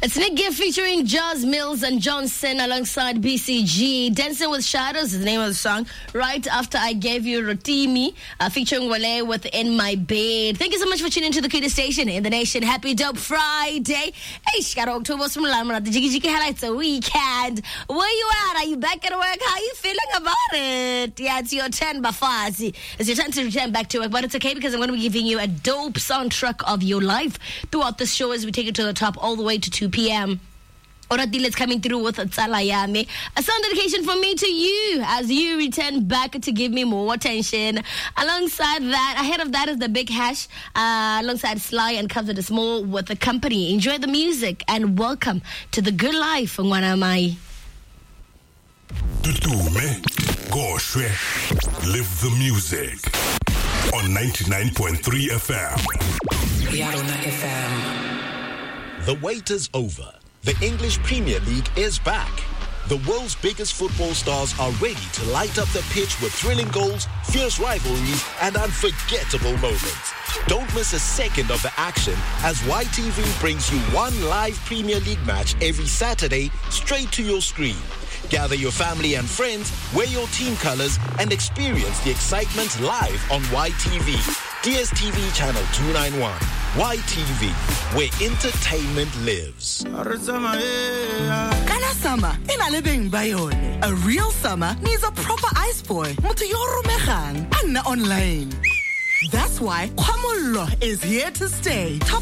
It's Nick Gift featuring Jazz Mills and Johnson alongside BCG. Dancing with Shadows is the name of the song. Right after I gave you Rotimi, featuring Wale with In My Bed. Thank you so much for tuning into the Kida Station in the nation. Happy Dope Friday. Hey, Shkaro October from Lamra. The Jiggy highlights a weekend. Where you at? Are you back at work? How are you feeling about it? Yeah, it's your turn, Bafazi. It's your turn to return back to work, but it's okay because I'm going to be giving you a dope soundtrack of your life throughout this show as we take it to the top all the way to 2 p.m. Oradile coming through with Tsala Yami. A sound dedication from me to you as you return back to give me more attention. Alongside that, ahead of that is the Big Hash, alongside Sly and Comes with a Small with the company. Enjoy the music and welcome to the good life. Ngwanamai. Tutume, Goshwe, live the music on 99.3 FM. Yarona FM. The wait is over. The English Premier League is back. The world's biggest football stars are ready to light up the pitch with thrilling goals, fierce rivalries, and unforgettable moments. Don't miss a second of the action as YTV brings you one live Premier League match every Saturday straight to your screen. Gather your family and friends, wear your team colors, and experience the excitement live on YTV. DSTV channel 291. YTV, where entertainment lives. Kana summer, a real summer needs a proper ice boy. Anna online. That's why Kwamullo is here to stay. Top